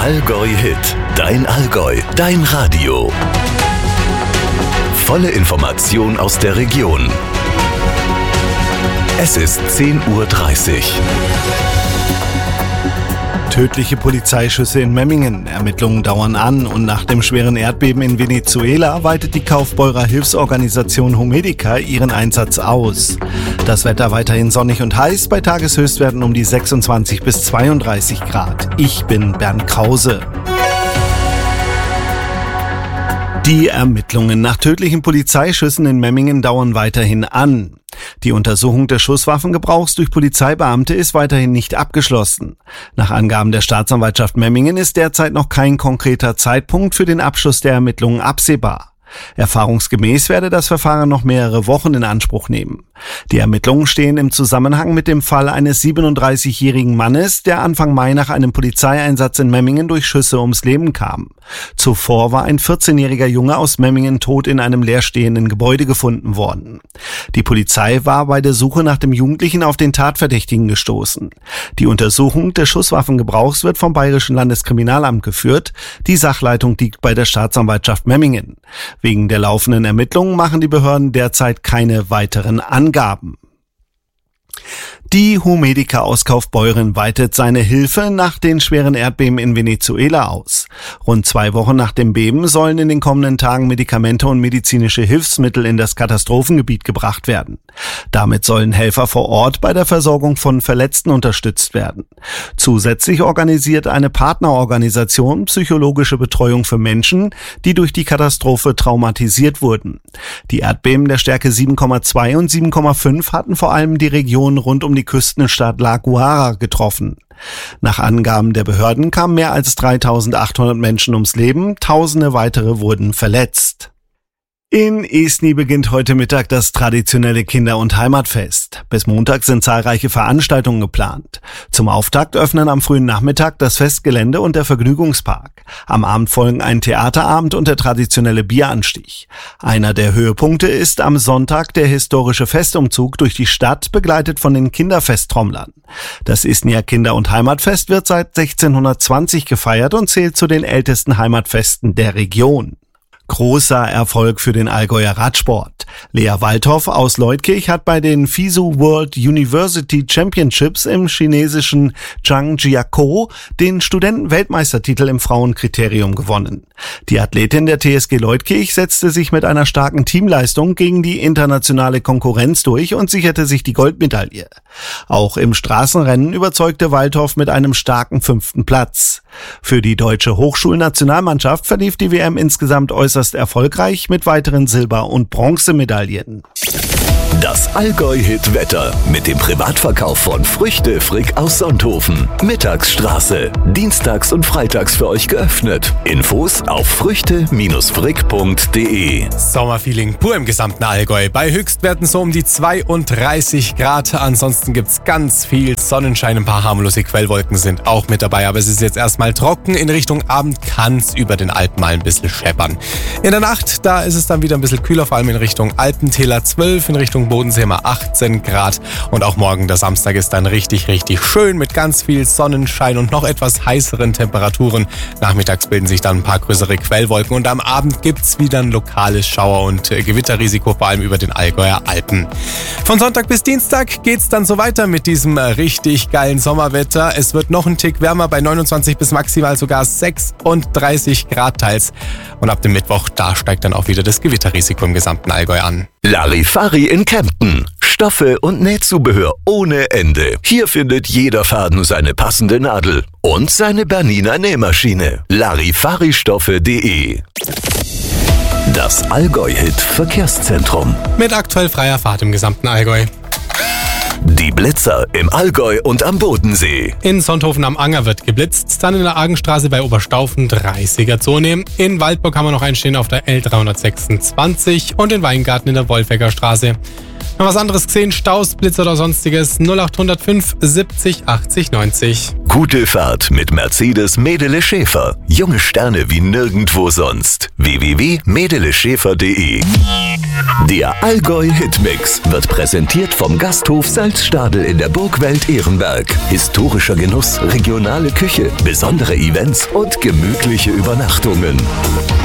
Allgäu Hit, dein Allgäu, dein Radio. Volle Information aus der Region. Es ist 10:30 Uhr. Tödliche Polizeischüsse in Memmingen. Ermittlungen dauern an und nach dem schweren Erdbeben in Venezuela weitet die Kaufbeurer Hilfsorganisation Homedica ihren Einsatz aus. Das Wetter weiterhin sonnig und heiß, bei Tageshöchstwerten um die 26 bis 32 Grad. Ich bin Bernd Krause. Die Ermittlungen nach tödlichen Polizeischüssen in Memmingen dauern weiterhin an. Die Untersuchung des Schusswaffengebrauchs durch Polizeibeamte ist weiterhin nicht abgeschlossen. Nach Angaben der Staatsanwaltschaft Memmingen ist derzeit noch kein konkreter Zeitpunkt für den Abschluss der Ermittlungen absehbar. Erfahrungsgemäß werde das Verfahren noch mehrere Wochen in Anspruch nehmen. Die Ermittlungen stehen im Zusammenhang mit dem Fall eines 37-jährigen Mannes, der Anfang Mai nach einem Polizeieinsatz in Memmingen durch Schüsse ums Leben kam. Zuvor war ein 14-jähriger Junge aus Memmingen tot in einem leerstehenden Gebäude gefunden worden. Die Polizei war bei der Suche nach dem Jugendlichen auf den Tatverdächtigen gestoßen. Die Untersuchung des Schusswaffengebrauchs wird vom Bayerischen Landeskriminalamt geführt. Die Sachleitung liegt bei der Staatsanwaltschaft Memmingen. Wegen der laufenden Ermittlungen machen die Behörden derzeit keine weiteren Angaben. Die Homedica aus Kaufbeuren weitet seine Hilfe nach den schweren Erdbeben in Venezuela aus. Rund 2 Wochen nach dem Beben sollen in den kommenden Tagen Medikamente und medizinische Hilfsmittel in das Katastrophengebiet gebracht werden. Damit sollen Helfer vor Ort bei der Versorgung von Verletzten unterstützt werden. Zusätzlich organisiert eine Partnerorganisation psychologische Betreuung für Menschen, die durch die Katastrophe traumatisiert wurden. Die Erdbeben der Stärke 7,2 und 7,5 hatten vor allem die Region rund um die Küstenstadt La Guaira getroffen. Nach Angaben der Behörden kamen mehr als 3.800 Menschen ums Leben, Tausende weitere wurden verletzt. In Esny beginnt heute Mittag das traditionelle Kinder- und Heimatfest. Bis Montag sind zahlreiche Veranstaltungen geplant. Zum Auftakt öffnen am frühen Nachmittag das Festgelände und der Vergnügungspark. Am Abend folgen ein Theaterabend und der traditionelle Bieranstich. Einer der Höhepunkte ist am Sonntag der historische Festumzug durch die Stadt, begleitet von den Kinderfesttrommlern. Das Esnyer Kinder- und Heimatfest wird seit 1620 gefeiert und zählt zu den ältesten Heimatfesten der Region. Großer Erfolg für den Allgäuer Radsport. Lea Waldhoff aus Leutkirch hat bei den FISU World University Championships im chinesischen Zhangjiakou den Studenten-Weltmeistertitel im Frauenkriterium gewonnen. Die Athletin der TSG Leutkirch setzte sich mit einer starken Teamleistung gegen die internationale Konkurrenz durch und sicherte sich die Goldmedaille. Auch im Straßenrennen überzeugte Waldhoff mit einem starken 5. Platz. Für die deutsche Hochschulnationalmannschaft verlief die WM insgesamt äußerst erfolgreich mit weiteren Silber- und Bronzemedaillen. Das Allgäu-Hit-Wetter mit dem Privatverkauf von Früchte Frick aus Sonthofen. Mittagsstraße. Dienstags und freitags für euch geöffnet. Infos auf früchte-frick.de. Sommerfeeling pur im gesamten Allgäu. Bei Höchstwerten so um die 32 Grad. Ansonsten gibt's ganz viel Sonnenschein. Ein paar harmlose Quellwolken sind auch mit dabei. Aber es ist jetzt erstmal trocken. In Richtung Abend kann's über den Alpen mal ein bisschen scheppern. In der Nacht, da ist es dann wieder ein bisschen kühler. Vor allem in Richtung Alpentäler 12, in Richtung Bodensee mal 18 Grad. Und auch morgen, der Samstag, ist dann richtig, richtig schön mit ganz viel Sonnenschein und noch etwas heißeren Temperaturen. Nachmittags bilden sich dann ein paar größere Quellwolken und am Abend gibt's wieder ein lokales Schauer- und Gewitterrisiko, vor allem über den Allgäuer Alpen. Von Sonntag bis Dienstag geht's dann so weiter mit diesem richtig geilen Sommerwetter. Es wird noch ein Tick wärmer bei 29 bis maximal sogar 36 Grad teils. Und ab dem Mittwoch, da steigt dann auch wieder das Gewitterrisiko im gesamten Allgäu an. Larifari in Kempten. Stoffe und Nähzubehör ohne Ende. Hier findet jeder Faden seine passende Nadel und seine Bernina Nähmaschine. Larifaristoffe.de. Das Allgäu-Hit Verkehrszentrum. Mit aktuell freier Fahrt im gesamten Allgäu. Die Blitzer im Allgäu und am Bodensee. In Sonthofen am Anger wird geblitzt, dann in der Argenstraße bei Oberstaufen 30er-Zone. In Waldburg haben wir noch einen stehen auf der L326 und in Weingarten in der Wolfegger Straße. Noch was anderes gesehen, Staus, Blitz oder sonstiges, 0805 70 80 90. Gute Fahrt mit Mercedes Medele Schäfer. Junge Sterne wie nirgendwo sonst. www.medeleschäfer.de. Der Allgäu Hitmix wird präsentiert vom Gasthof Salzstadel in der Burgwelt Ehrenberg. Historischer Genuss, regionale Küche, besondere Events und gemütliche Übernachtungen.